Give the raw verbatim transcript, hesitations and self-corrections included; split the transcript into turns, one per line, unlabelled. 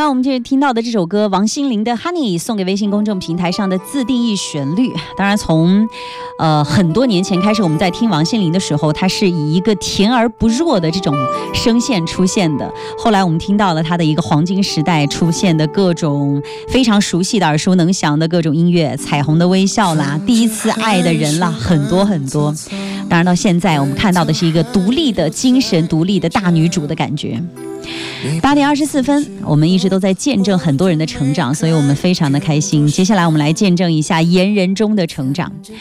刚我们这听到的这首歌，王心凌的《Honey》送给微信公众平台上的自定义旋律。当然从呃很多年前开始，我们在听王心凌的时候，她是以一个甜而不弱的这种声线出现的。后来我们听到了她的一个黄金时代出现的各种非常熟悉的耳熟能详的各种音乐，彩虹的微笑啦，第一次爱的人啦，很多很多。当然到现在我们看到的是一个独立的精神，独立的大女主的感觉。八点二十四分，我们一直都在见证很多人的成长，所以我们非常的开心。接下来我们来见证一下言人中的成长。